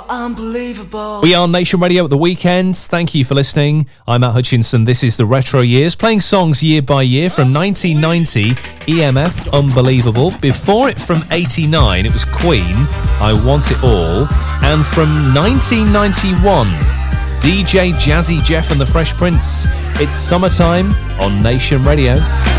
unbelievable. We are Nation Radio at the weekends. Thank you for listening. I'm Matt Hutchinson. This is the Retro Years, playing songs year by year from 1990, EMF, Unbelievable. Before it, from 89, it was Queen, I Want It All. And from 1991, DJ Jazzy Jeff and the Fresh Prince. It's Summertime on Nation Radio.